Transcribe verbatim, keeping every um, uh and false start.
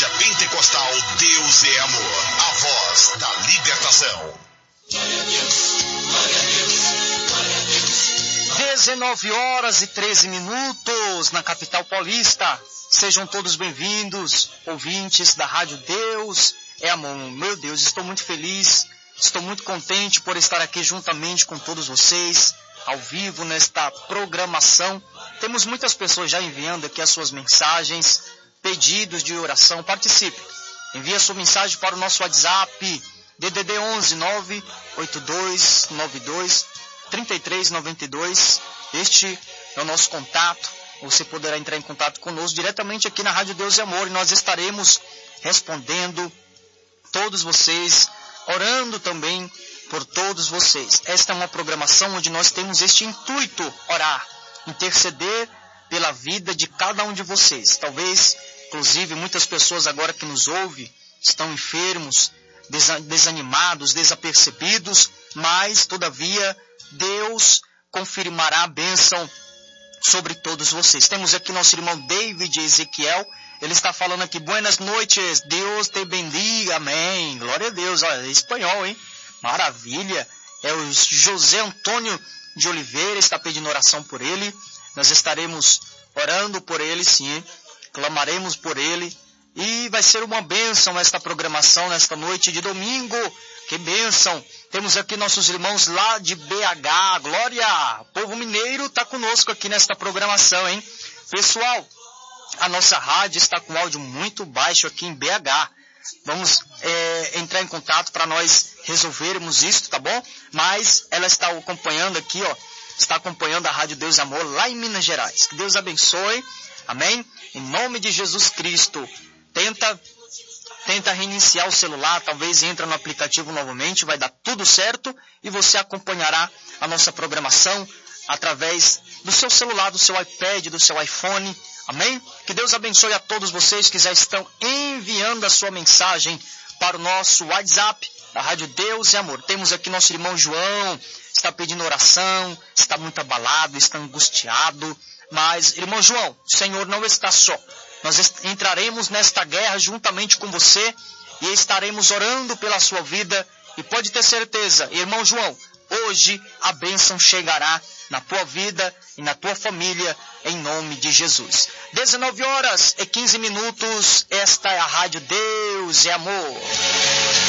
Igreja Pentecostal Deus é Amor, a voz da libertação. Glória a Deus, glória a Deus, glória a Deus. dezenove horas e treze minutos na capital paulista. Sejam todos bem-vindos, ouvintes da Rádio Deus é Amor. Meu Deus, estou muito feliz, estou muito contente por estar aqui juntamente com todos vocês, ao vivo nesta programação. Temos muitas pessoas já enviando aqui as suas mensagens, pedidos de oração. Participe, envie a sua mensagem para o nosso WhatsApp, D D D onze nove oito dois nove dois três três nove dois. Este é o nosso contato. Você poderá entrar em contato conosco diretamente aqui na Rádio Deus e Amor, e nós estaremos respondendo todos vocês, orando também por todos vocês. Esta é uma programação onde nós temos este intuito: orar, interceder pela vida de cada um de vocês. Talvez, inclusive, muitas pessoas agora que nos ouvem estão enfermos, desanimados, desapercebidos, mas, todavia, Deus confirmará a bênção sobre todos vocês. Temos aqui nosso irmão David Ezequiel. Ele está falando aqui: buenas noites, Deus te bendiga, amém. Glória a Deus. Olha, é espanhol, hein? Maravilha. É o José Antônio de Oliveira, está pedindo oração por ele. Nós estaremos orando por ele, sim. Clamaremos por ele. E vai ser uma bênção esta programação nesta noite de domingo. Que bênção. Temos aqui nossos irmãos lá de B H. Glória! O povo mineiro está conosco aqui nesta programação, hein? Pessoal, a nossa rádio está com áudio muito baixo aqui em B H. Vamos é, entrar em contato para nós resolvermos isso, tá bom? Mas ela está acompanhando aqui, ó. Está acompanhando a Rádio Deus Amor lá em Minas Gerais. Que Deus abençoe. Amém? Em nome de Jesus Cristo. Tenta, tenta reiniciar o celular, talvez entra no aplicativo novamente, vai dar tudo certo e você acompanhará a nossa programação através do seu celular, do seu iPad, do seu iPhone. Amém? Que Deus abençoe a todos vocês que já estão enviando a sua mensagem para o nosso WhatsApp da Rádio Deus e Amor. Temos aqui nosso irmão João, está pedindo oração, está muito abalado, está angustiado. Mas, irmão João, o Senhor não está só. Nós entraremos nesta guerra juntamente com você e estaremos orando pela sua vida. E pode ter certeza, irmão João, hoje a bênção chegará na tua vida e na tua família, em nome de Jesus. dezenove horas e quinze minutos, esta é a Rádio Deus é Amor.